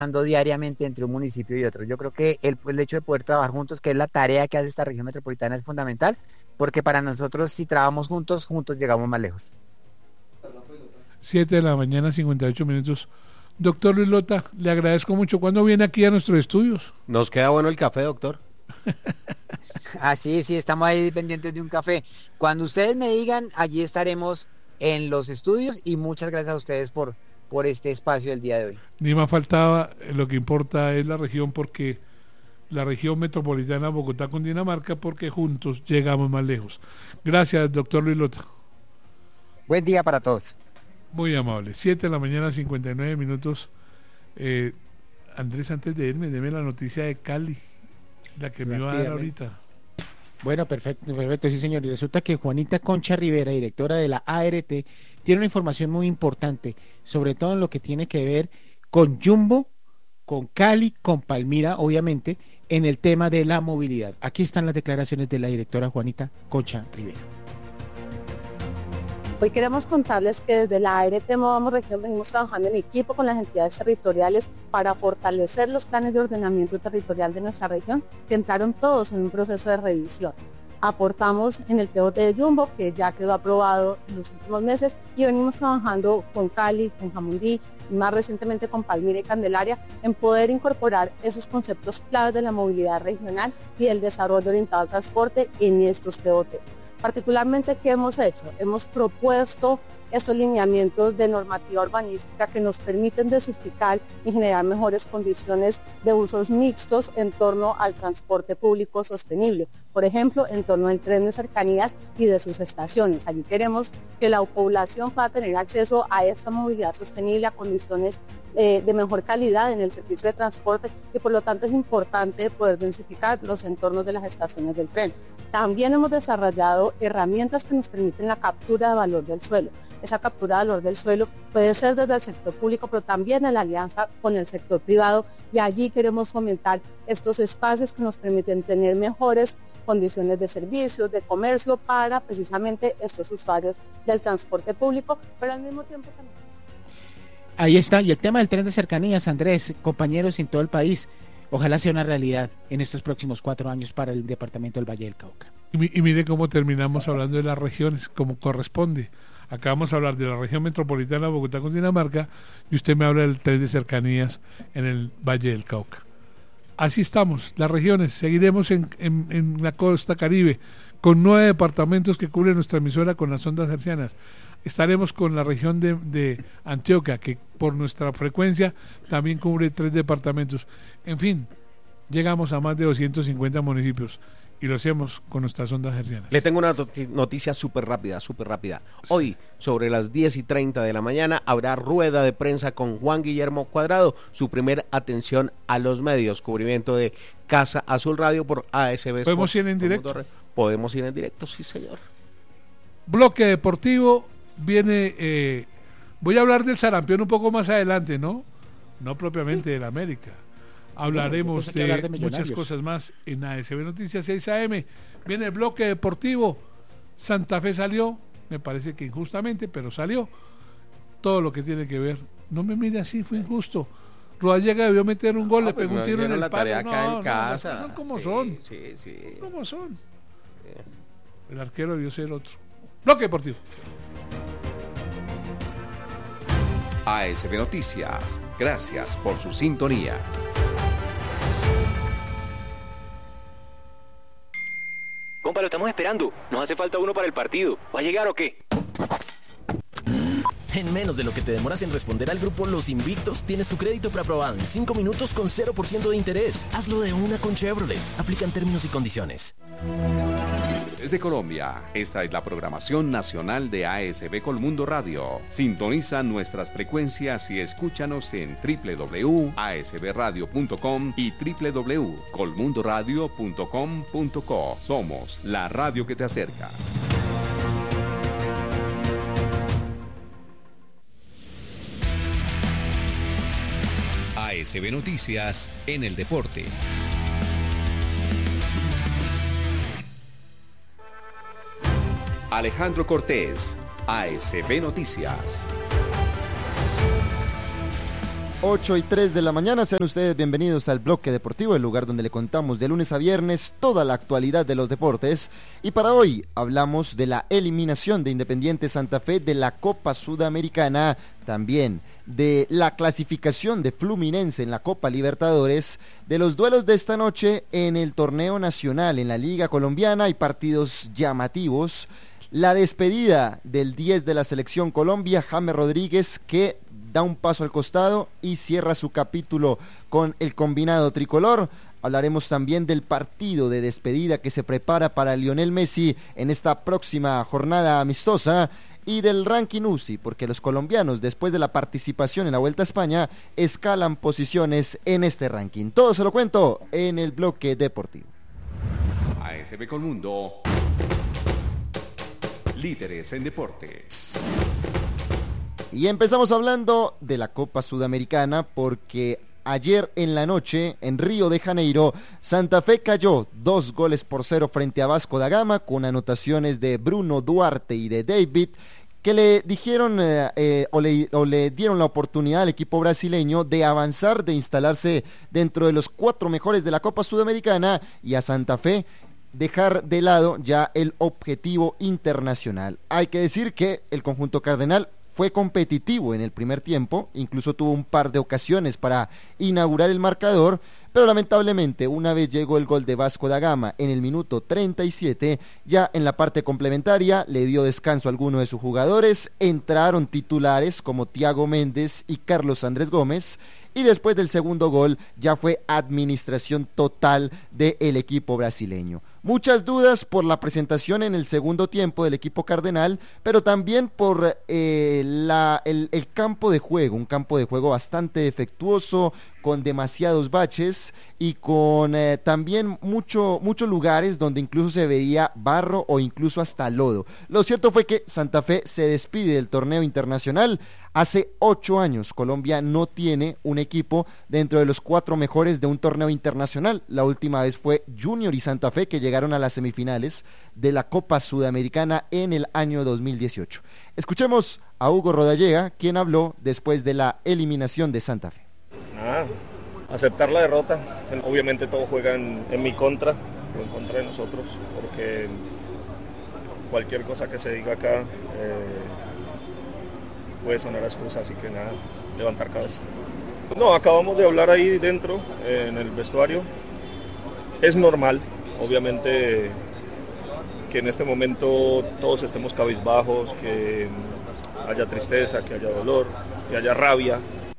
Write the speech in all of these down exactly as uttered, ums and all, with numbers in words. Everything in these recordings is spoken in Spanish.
diariamente entre un municipio y otro. Yo creo que el, el hecho de poder trabajar juntos, que es la tarea que hace esta región metropolitana, es fundamental, porque para nosotros, si trabajamos juntos, juntos llegamos más lejos. siete de la mañana, cincuenta y ocho minutos. Doctor Luis Lota, le agradezco mucho. ¿Cuándo viene aquí a nuestros estudios? Nos queda bueno el café, doctor. Ah, sí, sí, estamos ahí pendientes de un café. Cuando ustedes me digan, allí estaremos en los estudios, y muchas gracias a ustedes por, por este espacio del día de hoy. Ni más faltaba, lo que importa es la región, porque la región metropolitana Bogotá con Dinamarca, porque juntos llegamos más lejos. Gracias, doctor Luis Lota. Buen día para todos. Muy amable. siete de la mañana, cincuenta y nueve minutos. Eh, Andrés, antes de irme, deme la noticia de Cali, la que me iba a dar ahorita. Bueno, perfecto, perfecto, sí señor. Y resulta que Juanita Concha Rivera, directora de la A R T, tiene una información muy importante, sobre todo en lo que tiene que ver con Jumbo, con Cali, con Palmira, obviamente, en el tema de la movilidad. Aquí están las declaraciones de la directora Juanita Concha Rivera. Hoy queremos contarles que desde la A R T Movamos Región venimos trabajando en equipo con las entidades territoriales para fortalecer los planes de ordenamiento territorial de nuestra región, que entraron todos en un proceso de revisión. Aportamos en el P O T de Jumbo, que ya quedó aprobado en los últimos meses, y venimos trabajando con Cali, con Jamundí, y más recientemente con Palmira y Candelaria, en poder incorporar esos conceptos claves de la movilidad regional y el desarrollo orientado al transporte en estos P O Ts. Particularmente, ¿qué hemos hecho? Hemos propuesto estos lineamientos de normativa urbanística que nos permiten dosificar y generar mejores condiciones de usos mixtos en torno al transporte público sostenible. Por ejemplo, en torno al tren de cercanías y de sus estaciones. Allí queremos que la población pueda tener acceso a esta movilidad sostenible, a condiciones eh, de mejor calidad en el servicio de transporte, y por lo tanto es importante poder densificar los entornos de las estaciones del tren. También hemos desarrollado herramientas que nos permiten la captura de valor del suelo. Esa captura de valor del suelo puede ser desde el sector público, pero también en la alianza con el sector privado, y allí queremos fomentar estos espacios que nos permiten tener mejores condiciones de servicios, de comercio para precisamente estos usuarios del transporte público, pero al mismo tiempo también. Ahí está, y el tema del tren de cercanías, Andrés, compañeros en todo el país, ojalá sea una realidad en estos próximos cuatro años para el departamento del Valle del Cauca. Y, y mire cómo terminamos hablando de las regiones, como corresponde. Acabamos de hablar de la región metropolitana Bogotá con Dinamarca, y usted me habla del tren de cercanías en el Valle del Cauca. Así estamos, las regiones. Seguiremos en, en, en la costa Caribe, con nueve departamentos que cubren nuestra emisora con las ondas hercianas. Estaremos con la región de, de Antioquia, que por nuestra frecuencia también cubre tres departamentos. En fin, llegamos a más de doscientos cincuenta municipios, y lo hacemos con nuestras ondas hercianas. Le tengo una noticia súper rápida, súper rápida. Hoy, sobre las diez y treinta de la mañana, habrá rueda de prensa con Juan Guillermo Cuadrado, su primer atención a los medios, cubrimiento de Casa Azul Radio por A S B. ¿Podemos ir en directo? Podemos ir en directo, sí señor. Bloque deportivo, viene, eh, voy a hablar del sarampión un poco más adelante, ¿no? No propiamente del América. Hablaremos no, de, de muchas cosas más en A S B Noticias seis A M. Viene el bloque deportivo. Santa Fe salió, me parece que injustamente, pero salió. Todo lo que tiene que ver. No me mire así, fue injusto. Rodallega debió meter un gol, no, le pegó un tiro en el palo. Acá no, en no, casa. Son como sí, son. Sí, sí. Como son. El arquero debió ser otro. Bloque deportivo. A S B Noticias, gracias por su sintonía. Compa, lo estamos esperando. Nos hace falta uno para el partido. ¿Va a llegar o qué? En menos de lo que te demoras en responder al grupo Los Invictos, tienes tu crédito preaprobado en cinco minutos con cero por ciento de interés. Hazlo de una con Chevrolet. Aplican términos y condiciones. Desde Colombia, esta es la programación nacional de A S B Colmundo Radio. Sintoniza nuestras frecuencias y escúchanos en doble u doble u doble u punto a s b radio punto com y doble u doble u doble u punto colmundo radio punto com punto co. Somos la radio que te acerca. A S B Noticias en el deporte. Alejandro Cortés, A S B Noticias. ocho y tres de la mañana, sean ustedes bienvenidos al Bloque Deportivo, el lugar donde le contamos de lunes a viernes toda la actualidad de los deportes. Y para hoy hablamos de la eliminación de Independiente Santa Fe de la Copa Sudamericana, también de la clasificación de Fluminense en la Copa Libertadores, de los duelos de esta noche en el torneo nacional en la Liga Colombiana y partidos llamativos, la despedida del diez de la Selección Colombia, James Rodríguez, que da un paso al costado y cierra su capítulo con el combinado tricolor. Hablaremos también del partido de despedida que se prepara para Lionel Messi en esta próxima jornada amistosa y del ranking U C I, porque los colombianos, después de la participación en la Vuelta a España, escalan posiciones en este ranking. Todo se lo cuento en el Bloque Deportivo. A S B Colmundo, líderes en deportes. Y empezamos hablando de la Copa Sudamericana porque ayer en la noche en Río de Janeiro, Santa Fe cayó dos goles por cero frente a Vasco da Gama con anotaciones de Bruno Duarte y de David, que le dijeron eh, eh, o, le, o le dieron la oportunidad al equipo brasileño de avanzar, de instalarse dentro de los cuatro mejores de la Copa Sudamericana, y a Santa Fe dejar de lado ya el objetivo internacional. Hay que decir que el conjunto cardenal fue competitivo en el primer tiempo, incluso tuvo un par de ocasiones para inaugurar el marcador, pero lamentablemente una vez llegó el gol de Vasco da Gama en el minuto treinta y siete, ya en la parte complementaria le dio descanso a alguno de sus jugadores, entraron titulares como Thiago Méndez y Carlos Andrés Gómez, y después del segundo gol ya fue administración total del equipo brasileño. Muchas dudas por la presentación en el segundo tiempo del equipo cardenal, pero también por eh, la, el, el campo de juego, un campo de juego bastante defectuoso, con demasiados baches y con eh, también mucho, muchos lugares donde incluso se veía barro o incluso hasta lodo. Lo cierto fue que Santa Fe se despide del torneo internacional. Hace ocho años Colombia no tiene un equipo dentro de los cuatro mejores de un torneo internacional. La última vez fue Junior y Santa Fe, que llegaron a las semifinales de la Copa Sudamericana en el año dos mil dieciocho. Escuchemos a Hugo Rodallega, quien habló después de la eliminación de Santa Fe. Nada, aceptar la derrota. Obviamente todo juega en, en mi contra, o en contra de nosotros, porque cualquier cosa que se diga acá eh, puede sonar a excusa, así que nada, levantar cabeza. No, acabamos de hablar ahí dentro, eh, en el vestuario. Es normal, obviamente, que en este momento todos estemos cabizbajos, que haya tristeza, que haya dolor, que haya rabia.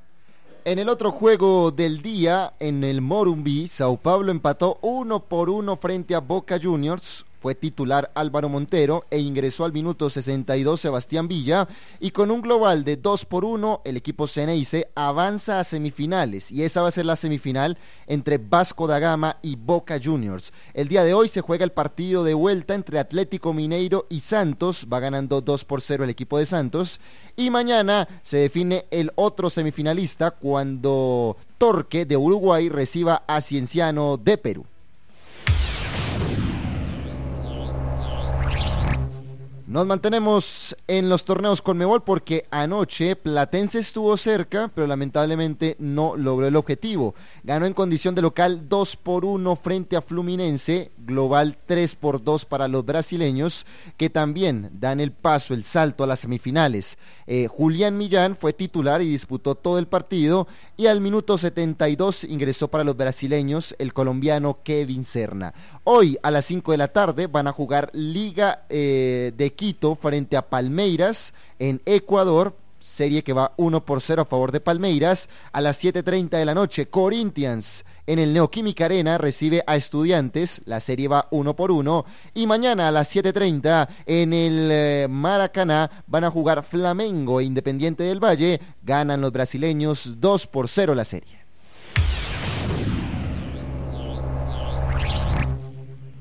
En el otro juego del día, en el Morumbi, Sao Paulo empató uno por uno frente a Boca Juniors. Fue titular Álvaro Montero e ingresó al minuto sesenta y dos Sebastián Villa, y con un global de dos por uno el equipo Ceneice avanza a semifinales, y esa va a ser la semifinal entre Vasco da Gama y Boca Juniors. El día de hoy se juega el partido de vuelta entre Atlético Mineiro y Santos, va ganando dos por cero el equipo de Santos, y mañana se define el otro semifinalista cuando Torque de Uruguay reciba a Cienciano de Perú. Nos mantenemos en los torneos Conmebol porque anoche Platense estuvo cerca, pero lamentablemente no logró el objetivo. Ganó en condición de local dos por uno frente a Fluminense, global tres por dos para los brasileños, que también dan el paso, el salto a las semifinales. Eh, Julián Millán fue titular y disputó todo el partido, y al minuto setenta y dos ingresó para los brasileños el colombiano Kevin Serna. Hoy a las cinco de la tarde van a jugar Liga eh, de Quito frente a Palmeiras en Ecuador, serie que va uno por cero a favor de Palmeiras. A las siete treinta de la noche, Corinthians en el Neoquímica Arena recibe a Estudiantes, la serie va uno por uno, y mañana a las siete treinta en el eh, Maracaná van a jugar Flamengo e Independiente del Valle, ganan los brasileños dos por cero la serie.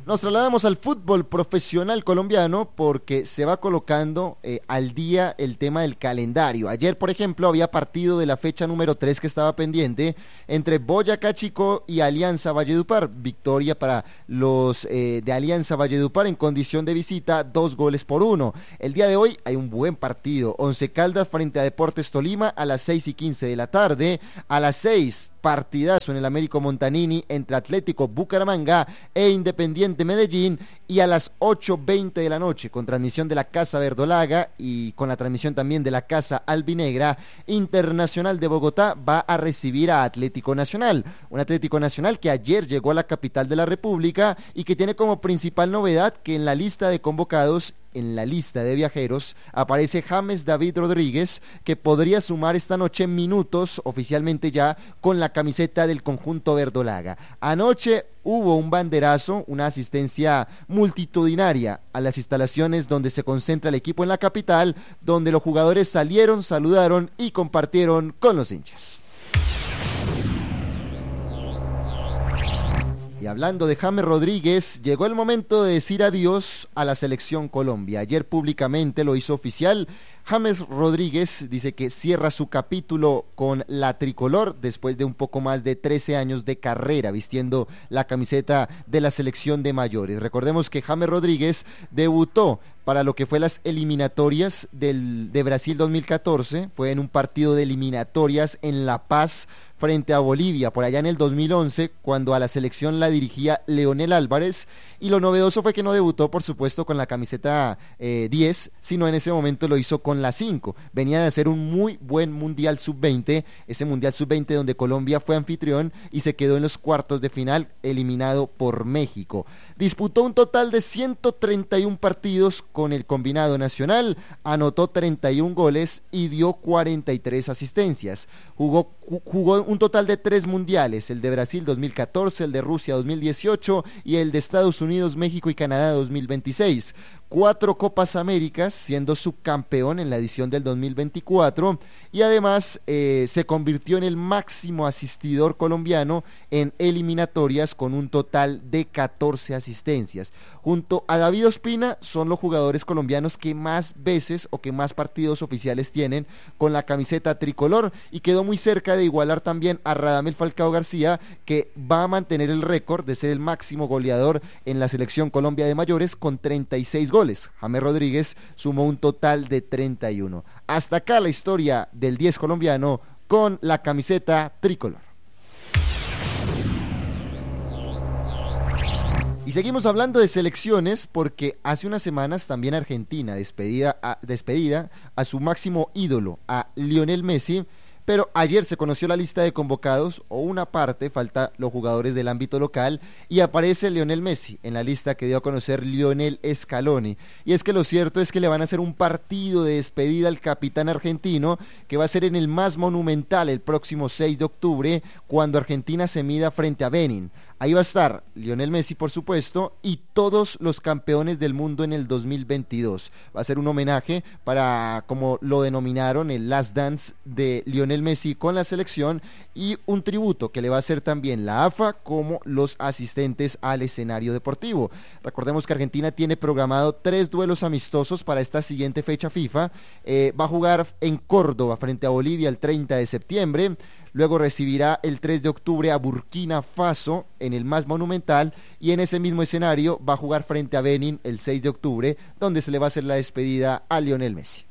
Nos trasladamos al fútbol profesional colombiano porque se va colocando eh, al día el tema del calendario. Ayer, por ejemplo, había partido de la fecha número tres que estaba pendiente entre Boyacá Chico y Alianza Valledupar. Victoria para los eh, de Alianza Valledupar en condición de visita, dos goles por uno. El día de hoy hay un buen partido. Once Caldas frente a Deportes Tolima a las seis y quince de la tarde. A las seis, partidazo en el Américo Montanini entre Atlético Bucaramanga e Independiente Medellín, y a las ocho veinte de la noche, con transmisión de la Casa Verdolaga y con la transmisión también de la Casa Albinegra, Internacional de Bogotá va a recibir a Atlético Nacional, un Atlético Nacional que ayer llegó a la capital de la República y que tiene como principal novedad que en la lista de convocados, en la lista de viajeros, aparece James David Rodríguez, que podría sumar esta noche minutos oficialmente ya con la camiseta del conjunto verdolaga. Anoche hubo un banderazo, una asistencia multitudinaria a las instalaciones donde se concentra el equipo en la capital, donde los jugadores salieron, saludaron y compartieron con los hinchas. Y hablando de James Rodríguez, llegó el momento de decir adiós a la selección Colombia. Ayer públicamente lo hizo oficial. James Rodríguez dice que cierra su capítulo con la tricolor después de un poco más de trece años de carrera vistiendo la camiseta de la selección de mayores. Recordemos que James Rodríguez debutó para lo que fue las eliminatorias del, de Brasil dos mil catorce, fue en un partido de eliminatorias en La Paz frente a Bolivia, por allá en el dos mil once, cuando a la selección la dirigía Leonel Álvarez, y lo novedoso fue que no debutó, por supuesto, con la camiseta eh, diez, sino en ese momento lo hizo con la cinco. Venía de hacer un muy buen Mundial sub veinte, ese Mundial sub veinte donde Colombia fue anfitrión y se quedó en los cuartos de final, eliminado por México. Disputó un total de ciento treinta y uno partidos con el combinado nacional, anotó treinta y uno goles y dio cuarenta y tres asistencias. Jugó, jugó un total de tres mundiales, el de Brasil dos mil catorce, el de Rusia dos mil dieciocho y el de Estados Unidos, México y Canadá dos mil veintiséis. Cuatro Copas Américas, siendo subcampeón en la edición del dos mil veinticuatro, y además eh, se convirtió en el máximo asistidor colombiano en eliminatorias con un total de catorce asistencias. Junto a David Ospina son los jugadores colombianos que más veces o que más partidos oficiales tienen con la camiseta tricolor, y quedó muy cerca de igualar también a Radamel Falcao García, que va a mantener el récord de ser el máximo goleador en la selección Colombia de mayores con treinta y seis goles. James Rodríguez sumó un total de treinta y uno. Hasta acá la historia del diez colombiano con la camiseta tricolor. Y seguimos hablando de selecciones porque hace unas semanas también Argentina despedida a, despedida a su máximo ídolo, a Lionel Messi. Pero ayer se conoció la lista de convocados, o una parte, falta los jugadores del ámbito local, y aparece Lionel Messi en la lista que dio a conocer Lionel Scaloni. Y es que lo cierto es que le van a hacer un partido de despedida al capitán argentino, que va a ser en el más monumental el próximo seis de octubre, cuando Argentina se mida frente a Benin. Ahí va a estar Lionel Messi, por supuesto, y todos los campeones del mundo en el dos mil veintidós. Va a ser un homenaje para, como lo denominaron, el Last Dance de Lionel Messi con la selección, y un tributo que le va a hacer también la A F A como los asistentes al escenario deportivo. Recordemos que Argentina tiene programado tres duelos amistosos para esta siguiente fecha FIFA. Eh, va a jugar en Córdoba frente a Bolivia el treinta de septiembre. Luego recibirá el tres de octubre a Burkina Faso en el más monumental, y en ese mismo escenario va a jugar frente a Benin el seis de octubre, donde se le va a hacer la despedida a Lionel Messi.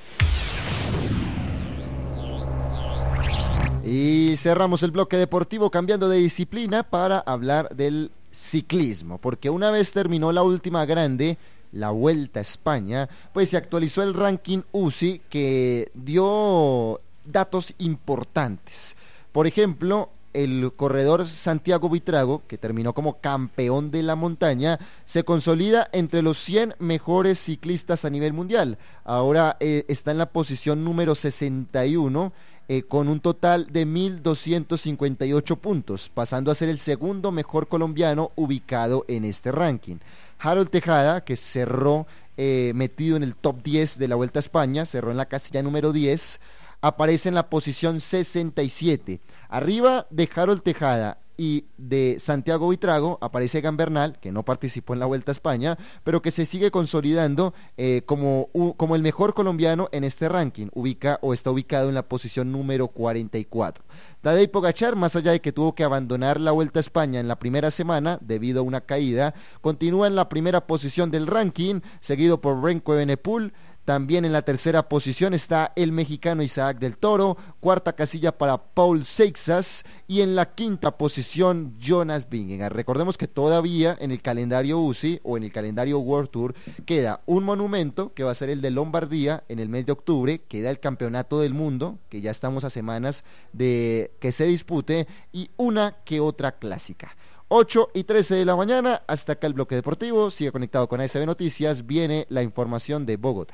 Y cerramos el bloque deportivo cambiando de disciplina para hablar del ciclismo, porque una vez terminó la última grande, la Vuelta a España, pues se actualizó el ranking U C I, que dio datos importantes. Por ejemplo, el corredor Santiago Buitrago, que terminó como campeón de la montaña, se consolida entre los cien mejores ciclistas a nivel mundial. Ahora eh, está en la posición número sesenta y uno, eh, con un total de mil doscientos cincuenta y ocho puntos, pasando a ser el segundo mejor colombiano ubicado en este ranking. Harold Tejada, que cerró eh, metido en el top diez de la Vuelta a España, cerró en la casilla número diez, aparece en la posición sesenta y siete. Arriba de Harold Tejada y de Santiago Buitrago aparece Egan Bernal, que no participó en la Vuelta a España, pero que se sigue consolidando eh, como, uh, como el mejor colombiano en este ranking, ubica o está ubicado en la posición número cuarenta y cuatro. Tadej Pogačar, más allá de que tuvo que abandonar la Vuelta a España en la primera semana debido a una caída, continúa en la primera posición del ranking, seguido por Remco Evenepoel. También en la tercera posición está el mexicano Isaac del Toro, cuarta casilla para Paul Seixas y en la quinta posición Jonas Vingegaard. Recordemos que todavía en el calendario U C I o en el calendario World Tour queda un monumento que va a ser el de Lombardía en el mes de octubre, queda el Campeonato del Mundo, que ya estamos a semanas de que se dispute, y una que otra clásica. ocho y trece de la mañana, hasta acá el bloque deportivo, sigue conectado con A S B Noticias, viene la información de Bogotá.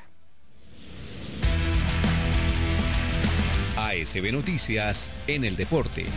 A S B Noticias en el deporte.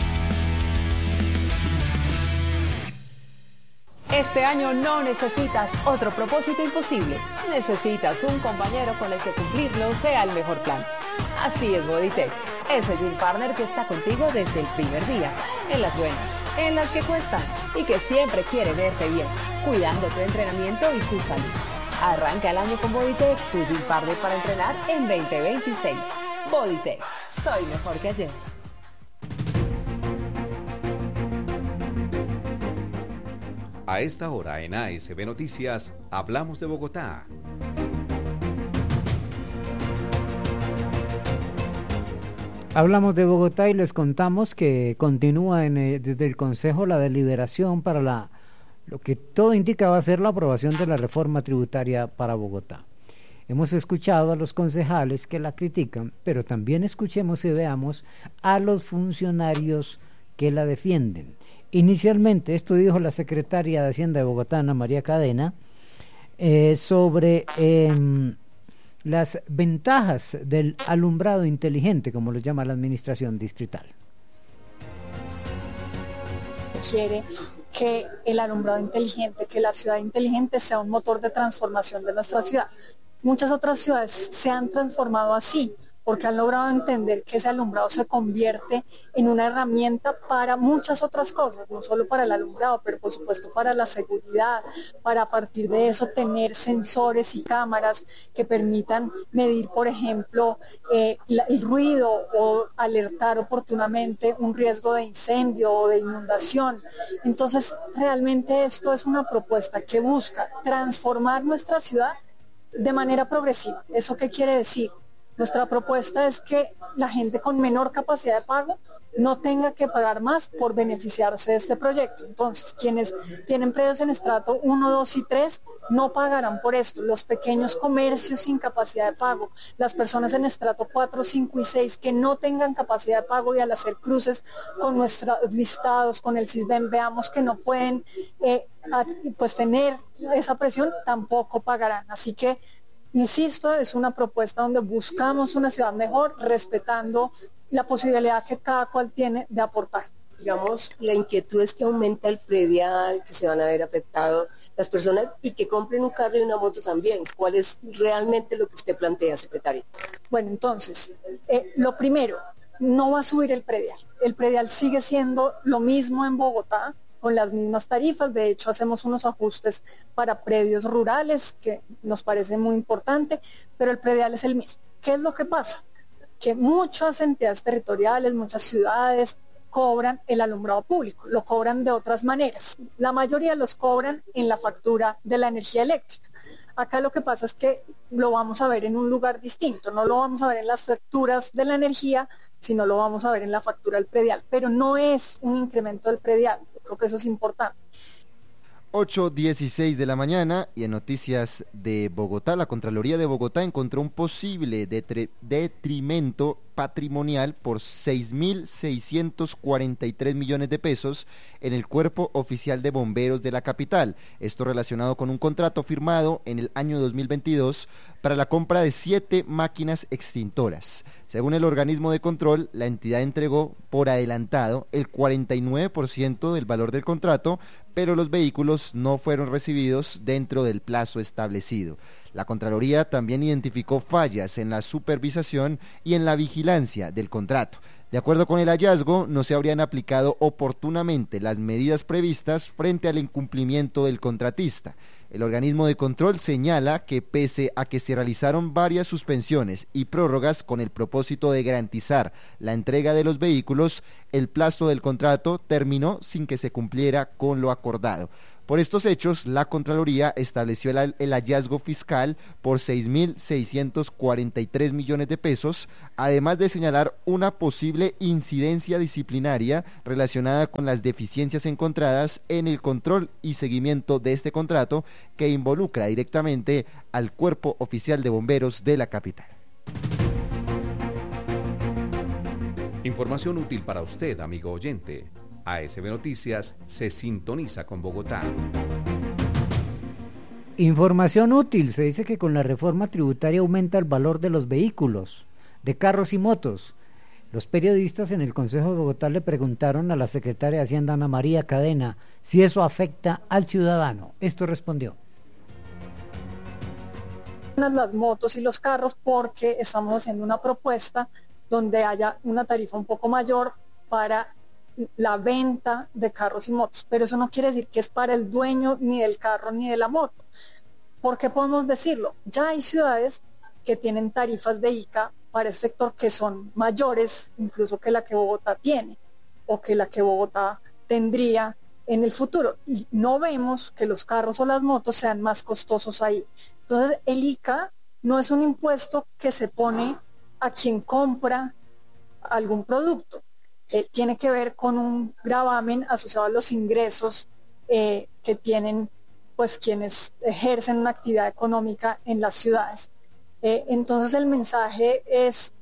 Este año no necesitas otro propósito imposible. Necesitas un compañero con el que cumplirlo sea el mejor plan. Así es Bodytech, ese gym partner que está contigo desde el primer día, en las buenas, en las que cuestan y que siempre quiere verte bien, cuidando tu entrenamiento y tu salud. Arranca el año con Bodytech, tu gym partner para entrenar en veinte veintiséis. Bodytech, soy mejor que ayer. A esta hora en A S B Noticias, hablamos de Bogotá. Hablamos de Bogotá y les contamos que continúa en, eh, desde el Consejo la deliberación para la, lo que todo indica va a ser la aprobación de la reforma tributaria para Bogotá. Hemos escuchado a los concejales que la critican, pero también escuchemos y veamos a los funcionarios que la defienden. Inicialmente, esto dijo la secretaria de Hacienda de Bogotá, Ana María Cadena, eh, sobre eh, las ventajas del alumbrado inteligente, como lo llama la administración distrital. Quiere que el alumbrado inteligente, que la ciudad inteligente sea un motor de transformación de nuestra ciudad. Muchas otras ciudades se han transformado así, porque han logrado entender que ese alumbrado se convierte en una herramienta para muchas otras cosas, no solo para el alumbrado, pero por supuesto para la seguridad, para a partir de eso tener sensores y cámaras que permitan medir, por ejemplo, eh, la, el ruido o alertar oportunamente un riesgo de incendio o de inundación. Entonces, realmente esto es una propuesta que busca transformar nuestra ciudad de manera progresiva. ¿Eso qué quiere decir? Nuestra propuesta es que la gente con menor capacidad de pago no tenga que pagar más por beneficiarse de este proyecto. Entonces, quienes tienen predios en estrato uno, dos y tres no pagarán por esto. Los pequeños comercios sin capacidad de pago, las personas en estrato cuatro, cinco y seis que no tengan capacidad de pago y al hacer cruces con nuestros listados, con el SISBEN, veamos que no pueden eh, a, pues tener esa presión, tampoco pagarán. Así que insisto, es una propuesta donde buscamos una ciudad mejor, respetando la posibilidad que cada cual tiene de aportar. Digamos, la inquietud es que aumenta el predial, que se van a ver afectados las personas y que compren un carro y una moto también. ¿Cuál es realmente lo que usted plantea, secretaria? Bueno, entonces, eh, lo primero, no va a subir el predial. El predial sigue siendo lo mismo en Bogotá, con las mismas tarifas. De hecho, hacemos unos ajustes para predios rurales, que nos parece muy importante, pero el predial es el mismo. ¿Qué es lo que pasa? Que muchas entidades territoriales, muchas ciudades cobran el alumbrado público, lo cobran de otras maneras. La mayoría los cobran en la factura de la energía eléctrica. Acá lo que pasa es que lo vamos a ver en un lugar distinto, no lo vamos a ver en las facturas de la energía, sino lo vamos a ver en la factura del predial, pero no es un incremento del predial. Creo que eso es importante. ocho dieciséis de la mañana y en noticias de Bogotá, la Contraloría de Bogotá encontró un posible detri- detrimento patrimonial por seis mil seiscientos cuarenta y tres millones de pesos en el Cuerpo Oficial de Bomberos de la capital. Esto relacionado con un contrato firmado en el año dos mil veintidós para la compra de siete máquinas extintoras. Según el organismo de control, la entidad entregó por adelantado el cuarenta y nueve por ciento del valor del contrato, pero los vehículos no fueron recibidos dentro del plazo establecido. La Contraloría también identificó fallas en la supervisación y en la vigilancia del contrato. De acuerdo con el hallazgo, no se habrían aplicado oportunamente las medidas previstas frente al incumplimiento del contratista. El organismo de control señala que pese a que se realizaron varias suspensiones y prórrogas con el propósito de garantizar la entrega de los vehículos, el plazo del contrato terminó sin que se cumpliera con lo acordado. Por estos hechos, la Contraloría estableció el, el hallazgo fiscal por seis mil seiscientos cuarenta y tres millones de pesos, además de señalar una posible incidencia disciplinaria relacionada con las deficiencias encontradas en el control y seguimiento de este contrato que involucra directamente al Cuerpo Oficial de Bomberos de la capital. Información útil para usted, amigo oyente. A S B Noticias se sintoniza con Bogotá. Información útil. Se dice que con la reforma tributaria aumenta el valor de los vehículos, de carros y motos. Los periodistas en el Consejo de Bogotá le preguntaron a la secretaria de Hacienda, Ana María Cadena, si eso afecta al ciudadano. Esto respondió. Las motos y los carros, porque estamos haciendo una propuesta donde haya una tarifa un poco mayor para la venta de carros y motos, pero eso no quiere decir que es para el dueño ni del carro ni de la moto. ¿Por qué podemos decirlo? Ya hay ciudades que tienen tarifas de I C A para el sector que son mayores incluso que la que Bogotá tiene o que la que Bogotá tendría en el futuro, y no vemos que los carros o las motos sean más costosos ahí. Entonces el I C A no es un impuesto que se pone a quien compra algún producto. Eh, tiene que ver con un gravamen asociado a los ingresos eh, que tienen pues quienes ejercen una actividad económica en las ciudades. Eh, entonces el mensaje es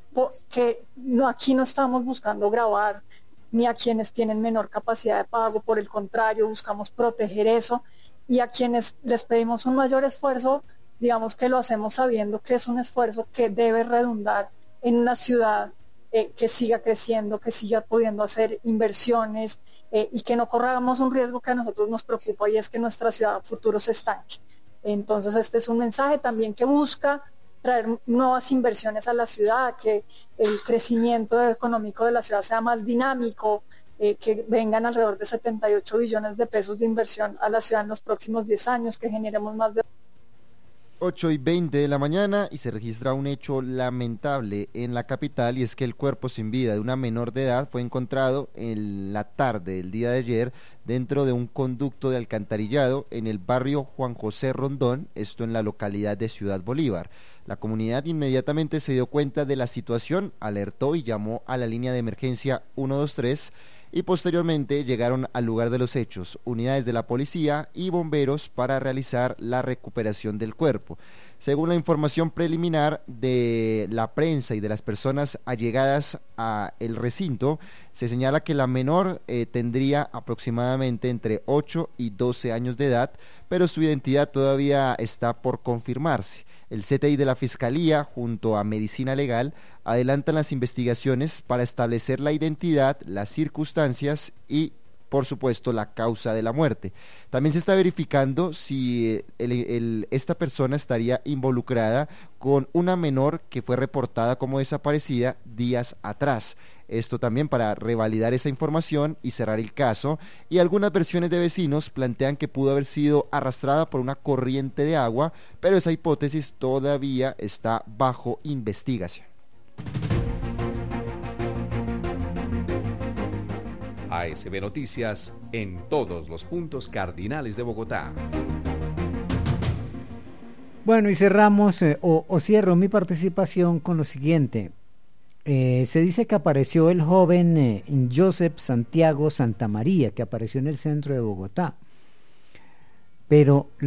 que no, aquí no estamos buscando gravar ni a quienes tienen menor capacidad de pago, por el contrario, buscamos proteger eso, y a quienes les pedimos un mayor esfuerzo, digamos que lo hacemos sabiendo que es un esfuerzo que debe redundar en una ciudad Eh, que siga creciendo, que siga pudiendo hacer inversiones eh, y que no corramos un riesgo que a nosotros nos preocupa, y es que nuestra ciudad a futuro se estanque. Entonces este es un mensaje también que busca traer nuevas inversiones a la ciudad, que el crecimiento económico de la ciudad sea más dinámico, eh, que vengan alrededor de setenta y ocho billones de pesos de inversión a la ciudad en los próximos diez años, que generemos más de ocho y veinte de la mañana, y se registra un hecho lamentable en la capital, y es que el cuerpo sin vida de una menor de edad fue encontrado en la tarde del día de ayer dentro de un conducto de alcantarillado en el barrio Juan José Rondón, esto en la localidad de Ciudad Bolívar. La comunidad inmediatamente se dio cuenta de la situación, alertó y llamó a la línea de emergencia ciento veintitrés, y posteriormente llegaron al lugar de los hechos unidades de la policía y bomberos para realizar la recuperación del cuerpo. Según la información preliminar de la prensa y de las personas allegadas a el recinto, se señala que la menor eh, tendría aproximadamente entre ocho y doce años de edad, pero su identidad todavía está por confirmarse. El C T I de la Fiscalía, junto a Medicina Legal, adelantan las investigaciones para establecer la identidad, las circunstancias y, por supuesto, la causa de la muerte. También se está verificando si el, el, esta persona estaría involucrada con una menor que fue reportada como desaparecida días atrás. Esto también para revalidar esa información y cerrar el caso, y algunas versiones de vecinos plantean que pudo haber sido arrastrada por una corriente de agua, pero esa hipótesis todavía está bajo investigación. A S B Noticias en todos los puntos cardinales de Bogotá. Bueno, y cerramos eh, o, o cierro mi participación con lo siguiente. Eh, se dice que apareció el joven eh, Joseph Santiago Santamaría, que apareció en el centro de Bogotá, pero